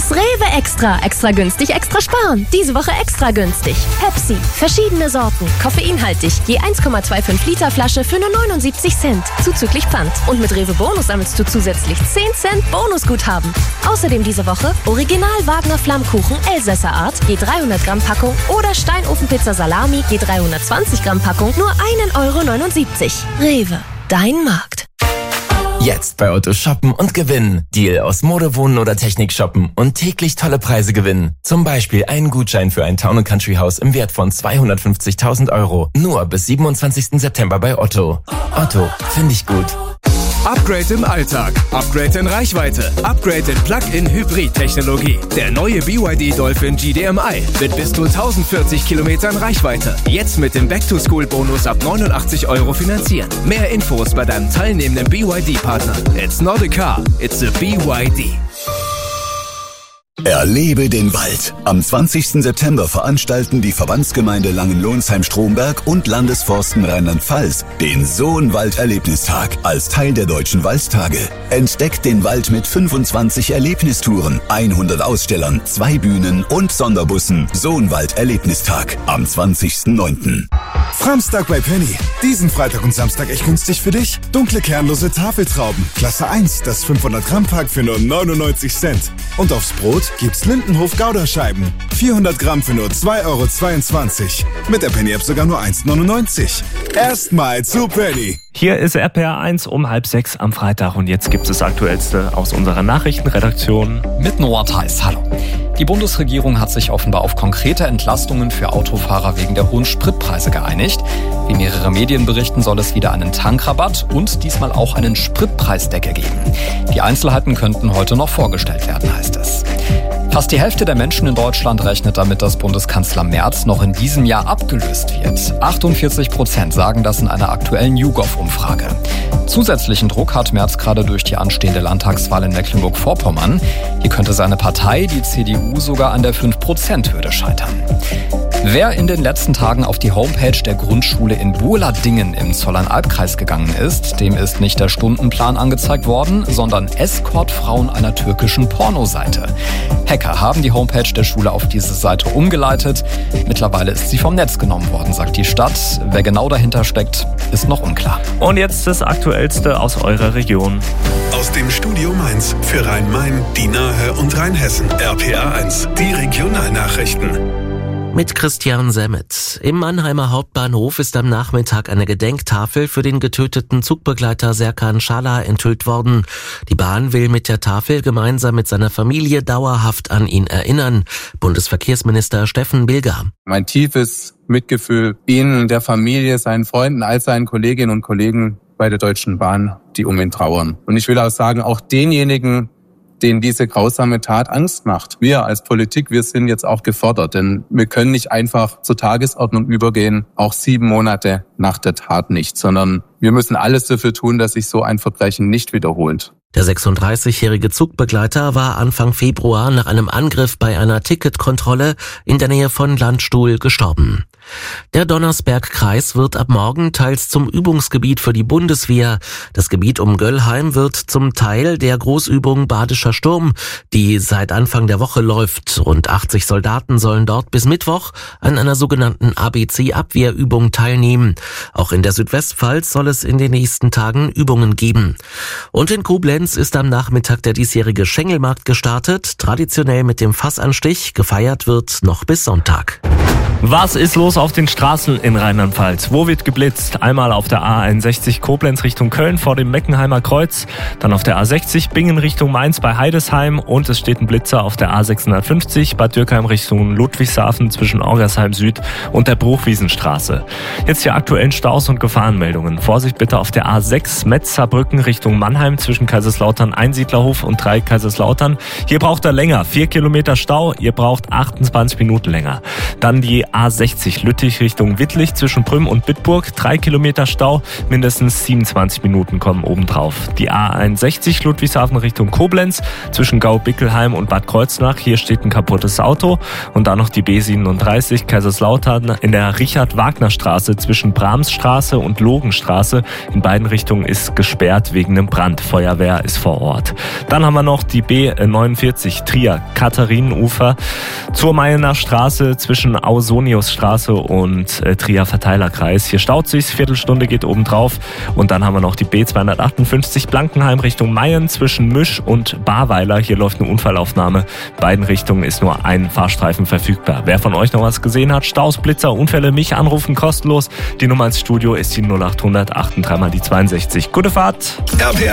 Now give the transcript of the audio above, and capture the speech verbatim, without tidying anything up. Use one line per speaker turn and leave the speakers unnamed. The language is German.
Das Rewe Extra. Extra günstig, extra sparen. Diese Woche extra günstig. Pepsi. Verschiedene Sorten. Koffeinhaltig. Je eins Komma fünfundzwanzig Liter Flasche für nur neunundsiebzig Cent. Zuzüglich Pfand. Und mit Rewe Bonus sammelst du zusätzlich zehn Cent Bonusguthaben. Außerdem diese Woche Original Wagner Flammkuchen Elsässer Art. Je dreihundert Gramm Packung. Oder Steinofenpizza Salami. Je dreihundertzwanzig Gramm Packung. Nur ein Euro neunundsiebzig. Rewe. Dein Markt.
Jetzt bei Otto shoppen und gewinnen. Deal aus Mode, Wohnen oder Technik shoppen und täglich tolle Preise gewinnen. Zum Beispiel einen Gutschein für ein Town and Country Haus im Wert von zweihundertfünfzigtausend Euro. Nur bis siebenundzwanzigsten September bei Otto. Otto, finde ich gut.
Upgrade im Alltag, Upgrade in Reichweite, Upgrade in Plug-in-Hybrid-Technologie. Der neue B Y D Dolphin G D M I mit bis zu tausendvierzig Kilometern Reichweite. Jetzt mit dem Back-to-School-Bonus ab neunundachtzig Euro finanzieren. Mehr Infos bei deinem teilnehmenden B Y D-Partner. It's not a car, it's a B Y D.
Erlebe den Wald. Am zwanzigsten September veranstalten die Verbandsgemeinde Langenlohnsheim-Stromberg und Landesforsten Rheinland-Pfalz den Sohnwald-Erlebnistag als Teil der Deutschen Waldtage. Entdeckt den Wald mit fünfundzwanzig Erlebnistouren, hundert Ausstellern, zwei Bühnen und Sonderbussen. Sohnwald-Erlebnistag am zwanzigsten neunten
Framstag bei Penny. Diesen Freitag und Samstag echt günstig für dich. Dunkle kernlose Tafeltrauben. Klasse eins, das fünfhundert Gramm Pack für nur neunundneunzig Cent. Und aufs Brot gibt's Lindenhof Gouda-Scheiben. vierhundert Gramm für nur zwei Euro zweiundzwanzig. Mit der Penny-App sogar nur eins neunundneunzig. Erstmal zu Penny.
Hier ist R P R eins um halb sechs am Freitag und jetzt gibt es das Aktuellste aus unserer Nachrichtenredaktion.
Mit Noah Theis, hallo. Die Bundesregierung hat sich offenbar auf konkrete Entlastungen für Autofahrer wegen der hohen Spritpreise geeinigt. Wie mehrere Medien berichten, soll es wieder einen Tankrabatt und diesmal auch einen Spritpreisdeckel geben. Die Einzelheiten könnten heute noch vorgestellt werden, heißt es. Fast die Hälfte der Menschen in Deutschland rechnet damit, dass Bundeskanzler Merz noch in diesem Jahr abgelöst wird. achtundvierzig Prozent sagen das in einer aktuellen YouGov-Umfrage. Zusätzlichen Druck hat Merz gerade durch die anstehende Landtagswahl in Mecklenburg-Vorpommern. Hier könnte seine Partei, die C D U, sogar an der fünf Prozent Hürde scheitern. Wer in den letzten Tagen auf die Homepage der Grundschule in Burladingen im Zollernalbkreis gegangen ist, dem ist nicht der Stundenplan angezeigt worden, sondern Escortfrauen einer türkischen Pornoseite. Hacker haben die Homepage der Schule auf diese Seite umgeleitet. Mittlerweile ist sie vom Netz genommen worden, sagt die Stadt. Wer genau dahinter steckt, ist noch unklar.
Und jetzt das Aktuellste aus eurer Region.
Aus dem Studio Mainz für Rhein-Main, die Nahe und Rheinhessen. R P R eins, die Regionalnachrichten.
Mit Christian Semmet. Im Mannheimer Hauptbahnhof ist am Nachmittag eine Gedenktafel für den getöteten Zugbegleiter Serkan Schala enthüllt worden. Die Bahn will mit der Tafel gemeinsam mit seiner Familie dauerhaft an ihn erinnern. Bundesverkehrsminister Steffen Bilger.
Mein tiefes Mitgefühl Ihnen, der Familie, seinen Freunden, all seinen Kolleginnen und Kollegen bei der Deutschen Bahn, die um ihn trauern. Und ich will auch sagen, auch denjenigen, denen diese grausame Tat Angst macht. Wir als Politik, wir sind jetzt auch gefordert, denn wir können nicht einfach zur Tagesordnung übergehen, auch sieben Monate nach der Tat nicht, sondern wir müssen alles dafür tun, dass sich so ein Verbrechen nicht wiederholt.
Der sechsunddreißigjährige Zugbegleiter war Anfang Februar nach einem Angriff bei einer Ticketkontrolle in der Nähe von Landstuhl gestorben. Der Donnersbergkreis wird ab morgen teils zum Übungsgebiet für die Bundeswehr. Das Gebiet um Göllheim wird zum Teil der Großübung Badischer Sturm, die seit Anfang der Woche läuft. Rund achtzig Soldaten sollen dort bis Mittwoch an einer sogenannten A B C-Abwehrübung teilnehmen. Auch in der Südwestpfalz soll es in den nächsten Tagen Übungen geben. Und in Koblenz ist am Nachmittag der diesjährige Schengelmarkt gestartet, traditionell mit dem Fassanstich. Gefeiert wird noch bis Sonntag.
Was ist los auf den Straßen in Rheinland-Pfalz? Wo wird geblitzt? Einmal auf der A einundsechzig Koblenz Richtung Köln vor dem Meckenheimer Kreuz, dann auf der A sechzig Bingen Richtung Mainz bei Heidesheim und es steht ein Blitzer auf der A sechshundertfünfzig Bad Dürkheim Richtung Ludwigshafen zwischen Orgersheim Süd und der Bruchwiesenstraße. Jetzt die aktuellen Staus und Gefahrenmeldungen. Vorsicht bitte auf der A sechs Metz-Saarbrücken Richtung Mannheim zwischen Kaiserslautern Einsiedlerhof und drei Kaiserslautern. Hier braucht er länger, vier Kilometer Stau, ihr braucht achtundzwanzig Minuten länger. Dann die A sechzig Lüttich Richtung Wittlich zwischen Prüm und Bitburg. Drei Kilometer Stau, mindestens siebenundzwanzig Minuten kommen obendrauf. Die A einundsechzig Ludwigshafen Richtung Koblenz zwischen Gau-Bickelheim und Bad Kreuznach. Hier steht ein kaputtes Auto. Und dann noch die B siebenunddreißig Kaiserslautern in der Richard-Wagner-Straße zwischen Brahmsstraße und Logenstraße. In beiden Richtungen ist gesperrt wegen einem Brand. Feuerwehr ist vor Ort. Dann haben wir noch die B neunundvierzig Trier Katharinenufer zur Mayener Straße zwischen Ausoniusstraße und äh, Trier Verteilerkreis. Hier staut sich's, Viertelstunde geht oben drauf. Und dann haben wir noch die B zweihundertachtundfünfzig Blankenheim Richtung Mayen zwischen Misch und Barweiler. Hier läuft eine Unfallaufnahme. In beiden Richtungen ist nur ein Fahrstreifen verfügbar. Wer von euch noch was gesehen hat, Staus, Blitzer, Unfälle, mich anrufen, kostenlos. Die Nummer ins Studio ist die null acht hundert achtunddreißig mal die zweiundsechzig. Gute Fahrt!
R P